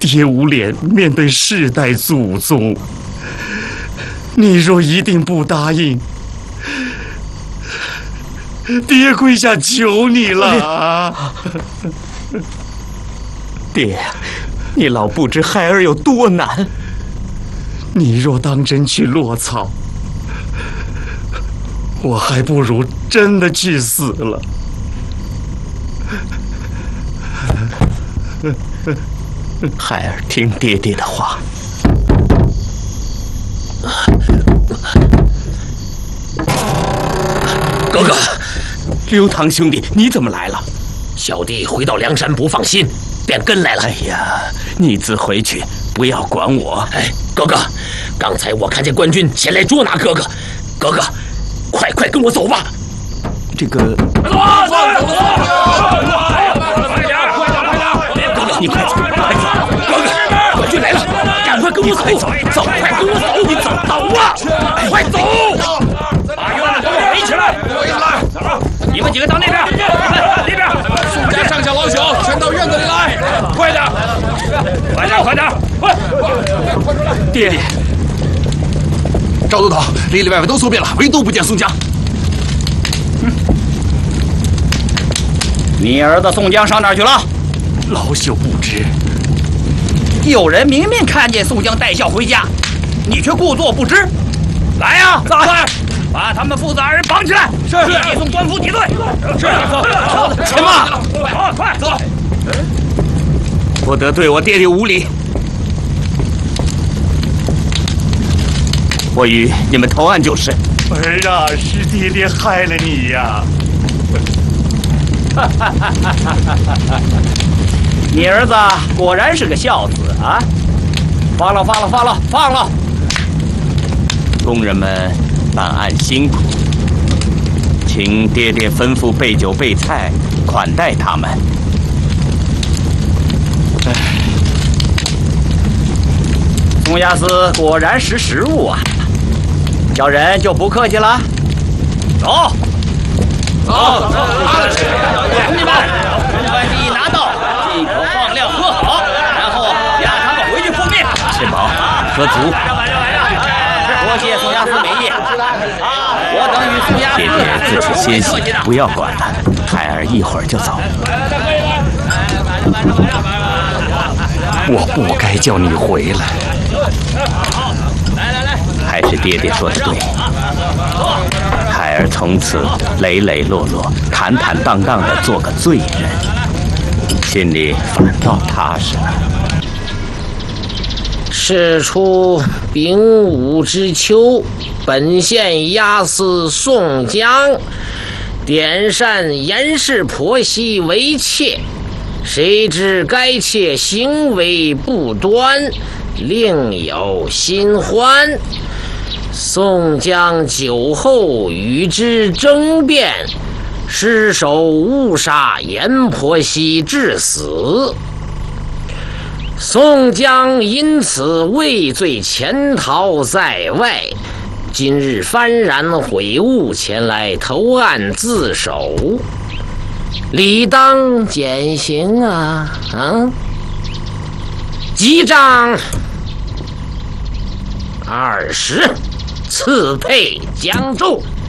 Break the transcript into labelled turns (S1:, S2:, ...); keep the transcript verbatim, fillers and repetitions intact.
S1: 爹无脸面对世代祖宗，你若一定不答应，爹跪下求你了啊！
S2: 爹，你老不知孩儿有多难。
S1: 你若当真去落草，我还不如真的去死了。
S2: 孩儿听爹爹的话。
S3: 哥哥，
S2: 刘唐兄弟，你怎么来了？
S3: 小弟回到梁山不放心，便跟来了。
S2: 哎呀，你自回去，不要管我。
S3: 哎，哥哥，刚才我看见官军前来捉拿哥哥，哥哥，快快跟我走吧。
S2: 这个，
S3: 走走走走！快点，快点，快点！哥哥，你快走，快走！哥哥，官军来了，赶快跟我走，走，快跟我走！你走，走啊！快走！把院子给我围起来！围起来！你们几个到那边，那边！
S4: 宋家上下老小全到院子里来！
S3: 快点，快点，快点！快！
S4: 快出来！
S2: 爹，
S4: 赵都头里里外外都搜遍了，唯独不见宋江。
S5: 你儿子宋江上哪儿去了？
S1: 老朽不知。
S5: 有人明明看见宋江带孝回家，你却故作不知。来呀，来！把他们父子二人绑起来，是移送官府抵罪。是，走，
S3: 前马，快快走！
S2: 不得对我爹爹无礼。我与你们投案就是。
S1: 儿啊，是爹爹害了你呀！
S5: 你儿子果然是个孝子啊！放了，放了，放了，放了！
S2: 工人们办案辛苦，请爹爹吩咐备酒备菜，款待他们。
S5: 哎，宋押司果然识时务啊！小人就不客气了，走。走走，兄弟们，官机拿到，进口放料喝好，然后押他们回去复命。
S2: 吃饱喝足。
S5: 多谢宋押司美意，我等与宋押司
S2: 爹爹自己歇息，不要管了，孩儿一会儿就走。
S1: 我不该叫你回来。
S2: 来来来，还是爹爹说的对。孩儿从此磊磊落落、坦坦荡荡地做个罪人，心里反倒踏实了。
S6: 是出丙午之秋，本县押司宋江点善严氏婆媳为妾，谁知该妾行为不端，另有新欢。宋江酒后与之争辩，失手误杀严婆媳致死。宋江因此畏罪潜逃在外，今日幡然悔悟，前来投案自首，理当减刑啊！啊，记账二十，赐配江州。